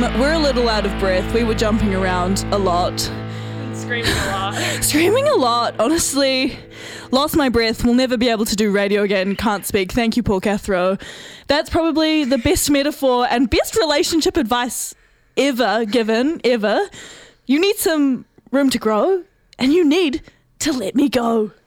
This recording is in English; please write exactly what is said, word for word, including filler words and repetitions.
we're a little out of breath. We were jumping around a lot. Screaming a lot. Screaming a lot, honestly. Lost my breath. We'll never be able to do radio again. Can't speak. Thank you, Paul Cathro. That's probably the best metaphor and best relationship advice ever given, ever. You need some room to grow, and you need to let me go.